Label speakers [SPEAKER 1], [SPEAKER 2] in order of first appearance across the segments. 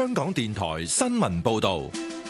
[SPEAKER 1] 香港電台新聞報道。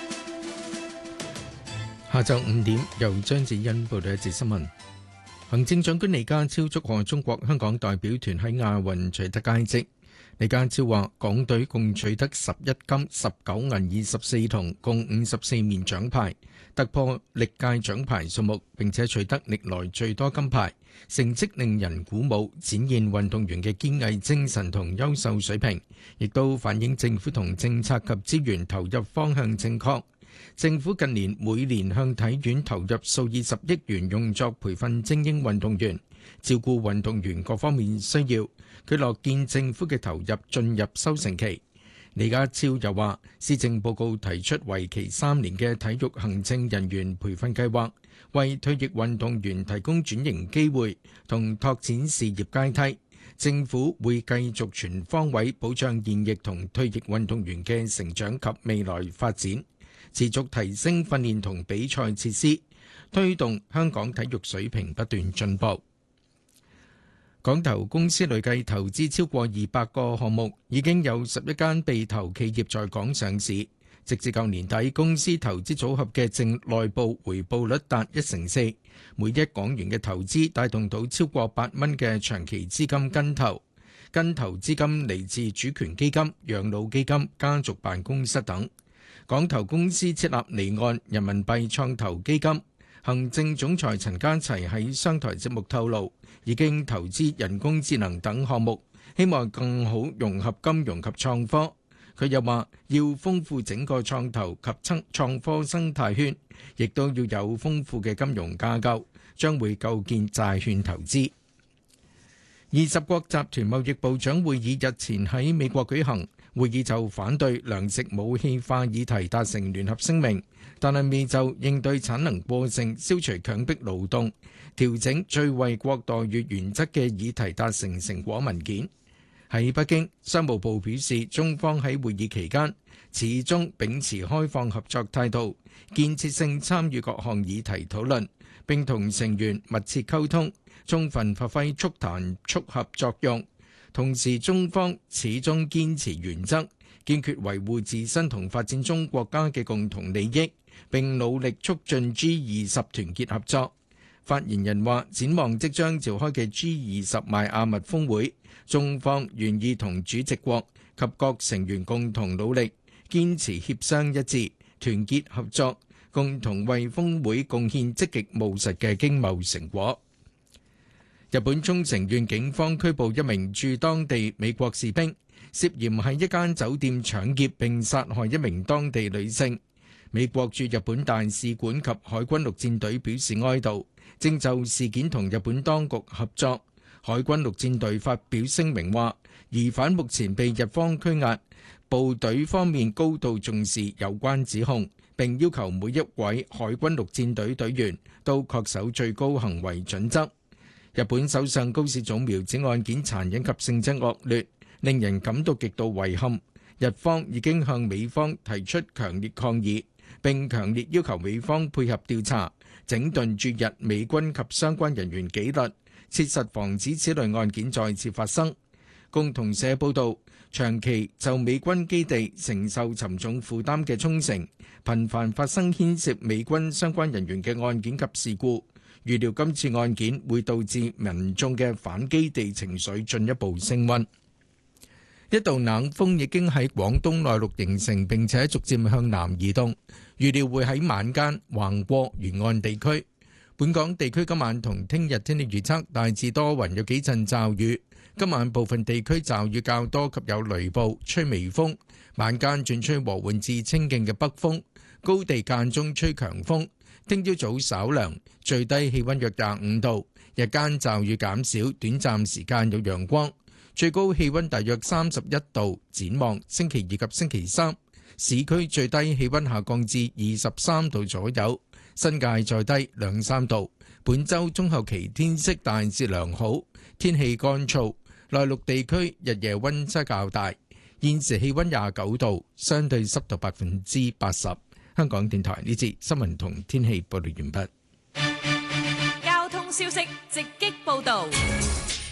[SPEAKER 2] 下晝5點，由張子欣報道一節新聞。行政長官李家超祝賀中國香港代表團喺亞運取得佳績。李家超話：港隊共取得11金、19銀、24銅，共54面獎牌，突破歷屆獎牌數目，並且取得歷來最多金牌，成績令人鼓舞，展現運動員嘅堅毅精神同優秀水平，亦都反映政府同政策及資源投入方向正確。政府近年每年向體院投入數以十億元，用作培訓精英運動員，照顧運動員各方面需要。佢樂見政府嘅投入進入收成期。李家超又話，施政報告提出為期3年嘅體育行政人員培訓計劃，為退役運動員提供轉型機會同拓展事業階梯。政府會繼續全方位保障現役同退役運動員嘅成長及未來發展，持續提升訓練同比賽設施，推動香港體育水平不斷進步。港投公司累計投資超過200個項目，已經有11間被投企業在港上市。直至舊年底，公司投資組合嘅淨內部回報率達1成4，每1港元嘅投資帶動到超過8蚊嘅長期資金跟投。跟投資金嚟自主權基金、養老基金、家族辦公室等。港投公司設立離岸人民幣創投基金。行政總裁陳家齊喺商台節目透露，已經投資人工智能等項目，希望更好融合金融及創科。佢又話要豐富整個創投及創科生態圈，亦都要有豐富嘅金融架構，將會構建債券投資。20國集團貿易部長會議日前喺美國舉行，會議就反對糧食武器化議題達成聯合聲明，但係未就應對產能過剩、消除強迫勞動、調整最惠國待遇原則嘅議題達成成果文件。喺北京，商務部表示，中方喺會議期間始終秉持開放合作態度，建設性參與各項議題討論，並同成員密切溝通，充分發揮促談促合作用。同時，中方始終堅持原則，堅決維護自身同發展中國家嘅共同利益，並努力促進 G20 團結合作。發言人話，展望即將召開嘅 G20 邁阿密峰會，中方願意同主席國及各成員共同努力，堅持協商一致、團結合作，共同為峰會貢獻積極務實嘅經貿成果。日本沖繩縣警方拘捕一名駐當地美國士兵，涉嫌喺一間酒店搶劫並殺害一名當地女性。美國駐日本大使館及海軍陸戰隊表示哀悼，正就事件同日本當局合作。海軍陸戰隊發表聲明話，疑犯目前被日方拘押，部隊方面高度重視有關指控，並要求每一位海軍陸戰隊隊員都恪守最高行為準則。日本首相高市早苗指案件殘忍及性質惡劣，令人感到極度遺憾。日方已經向美方提出強烈抗議，並強烈要求美方配合調查，整頓駐日美軍及相關人員紀律，切實防止此類案件再次發生。共同社報導，長期就美軍基地承受沉重負擔嘅沖繩，頻繁發生牽涉美軍相關人員嘅案件及事故。預料今次案件會導致民眾嘅反基地情緒進一步升溫。一道冷鋒已經喺廣東內陸形成，並且逐漸向南移動，預料會喺晚間橫過沿岸地區。本港地區今晚同聽日天氣預測大致多雲，有幾陣驟雨。今晚部分地區驟雨較多及有雷暴，吹微風。晚間轉吹和緩至清勁嘅北風，高地間中吹強風。聽朝早稍涼，最低氣溫約25度，日間驟雨減少，短暫時間有陽光，最高氣溫大約31度。展望星期二及星期三，市區最低氣溫下降至23度左右，新界再低2-3度。本週中後期天色大致良好，天氣乾燥，內陸地區日夜溫差較大。現時氣溫29度，相對濕度80%。香港電台呢節新聞同天氣報道完畢。
[SPEAKER 3] 交通消息直擊報道。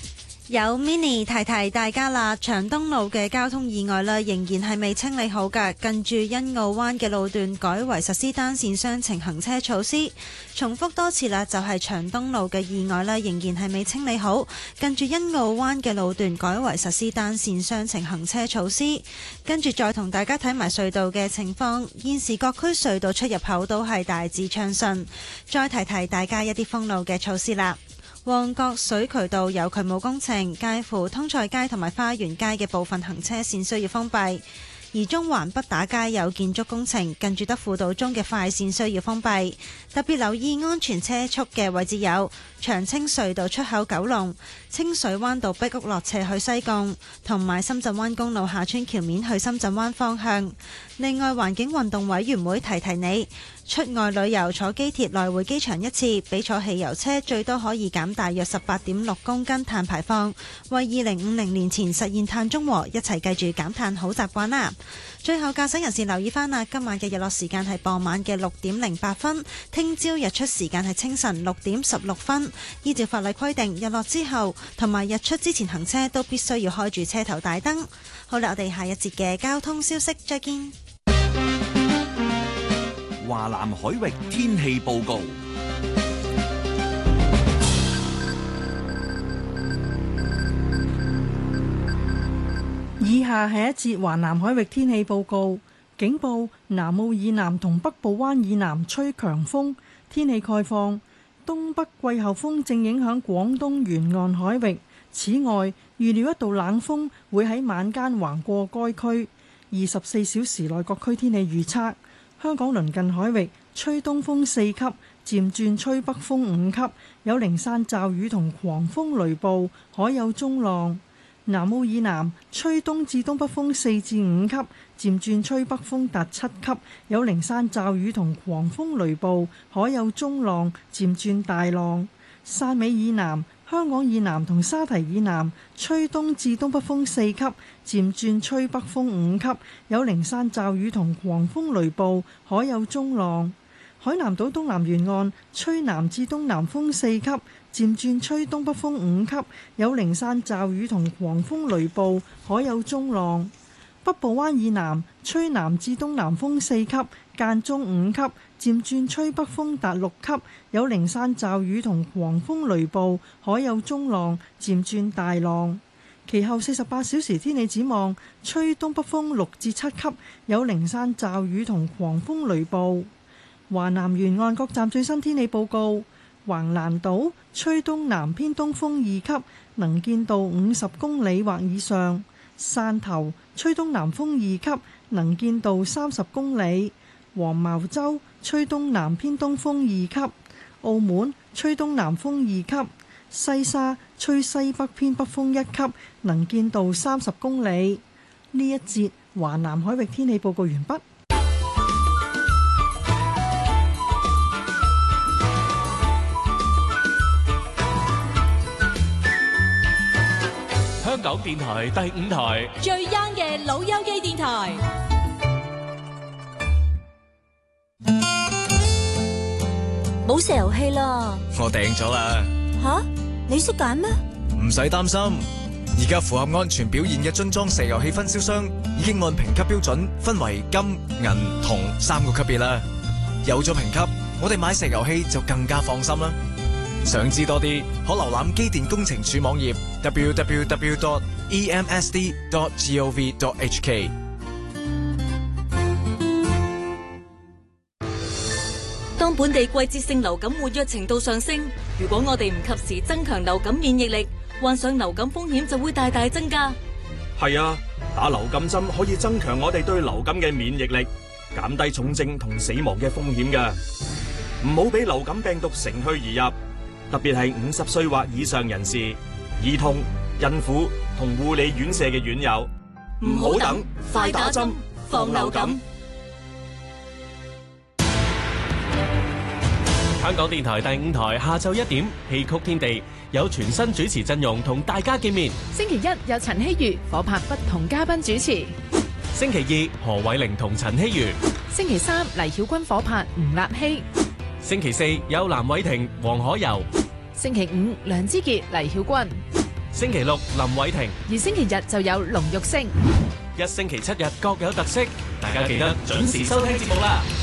[SPEAKER 3] 有 Mini 提提大家啦，長東路嘅交通意外啦，仍然係未清理好㗎。近住欣澳灣嘅路段改為實施單線雙程行車措施。重複多次啦，就係長東路嘅意外啦，仍然係未清理好。近住欣澳灣嘅路段改為實施單線雙程行車措施。跟住再同大家睇埋隧道嘅情況，現時各區隧道出入口都係大致暢順。再提提大家一啲封路嘅措施啦。旺角水渠道有渠務工程，介乎通菜街同埋花園街嘅部分行車線需要封閉。而中環畢打街有建築工程，近住德輔道中嘅快線需要封閉。特別留意安全車速嘅位置有長青隧道出口九龍、清水灣道壁屋落斜去西貢，同埋深圳灣公路下村橋面去深圳灣方向。另外，環境運動委員會提提你，出外旅遊坐機鐵來回機場一次，比坐汽油車最多可以減大約18.6公斤碳排放，為2050年前實現碳中和，一齊記住減碳好習慣啦！最後，駕駛人士留意翻啦，今晚嘅日落時間係傍晚嘅6點08分，聽朝日出時間係清晨6點16分。依照法例規定，日落之後同埋日出之前行車都必須要開住車頭大燈。好啦，我哋下一節嘅交通消息再見。
[SPEAKER 1] 華南海域天氣報告。
[SPEAKER 4] 以下係一節華南海域天氣報告。警報：南澳以南同北部灣以南吹強風。天氣概況：東北季候風正影響廣東沿岸海域。此外，預料一道冷鋒會喺晚間橫過該區。24小時內各區天氣預測：香港鄰近海域吹東風4級，漸轉吹北風5級，有零散驟雨同狂風雷暴，海有中浪。南澳以南吹東至東北風4至5級，漸轉吹北風達7級，有零散驟雨同狂風雷暴，海有中浪，漸轉大浪。汕尾以南、香港以南同沙堤以南吹東至東北風4級，漸轉吹北風5級，有零散驟雨同狂風雷暴，海有中浪。海南島東南沿岸吹南至東南風4級，漸轉吹東北風5級，有零散驟雨同狂風雷暴，海有中浪。北部灣以南吹南至東南風4級，間中5級，漸轉吹北風達6級，有零散驟雨同狂風雷暴，海有中浪，漸轉大浪。其後48小時天氣展望，吹東北風6至7級，有零散驟雨同狂風雷暴。華南沿岸各站最新天氣報告：橫瀾島吹東南偏東風2級，能見度50公里或以上；汕頭吹東南風2級，能見度30公里；黃茅洲吹東南偏東風2級；澳門吹東南風2級；西沙吹西北偏北風1級，能見度30公里。呢一節華南海域天氣報告完畢。
[SPEAKER 5] 香港電台第5台
[SPEAKER 6] 最 young 嘅老友記電台。冇石油氣啦！
[SPEAKER 7] 我訂咗啦。
[SPEAKER 6] 吓？你識揀咩？
[SPEAKER 7] 唔使擔心，而家符合安全表現嘅樽裝石油氣分銷商已經按評級標準分為金、銀、銅3個級別啦。有咗評級，我哋買石油氣就更加放心啦。想知多啲，可瀏覽機電工程署網頁 www.emsd.gov.hk。
[SPEAKER 6] 當本地季節性流感活躍程度上升，如果我哋唔及時增強流感免疫力，患上流感風險就會大大增加。
[SPEAKER 8] 係啊，打流感針可以增強我哋對流感嘅免疫力，減低重症同死亡嘅風險㗎。唔好俾流感病毒乘虛而入。特別係50歲或以上人士、兒童、孕婦同護理院舍嘅院友，
[SPEAKER 6] 唔好等，快打針，防流感。
[SPEAKER 5] 香港電台第5台下晝1點，戲曲天地有全新主持陣容同大家見面。
[SPEAKER 9] 星期一有陳希瑜、火拍不同嘉賓主持。
[SPEAKER 5] 星期二何偉玲同陳希瑜。
[SPEAKER 9] 星期三黎曉君火拍吳立希。
[SPEAKER 5] 星期四有藍偉霆、黃可柔。
[SPEAKER 9] 星期五梁之傑、黎曉君。
[SPEAKER 5] 星期六林偉霆，
[SPEAKER 9] 而星期日就有龍玉星。
[SPEAKER 5] 一星期7日各有特色，大家記得準時收聽節目啦。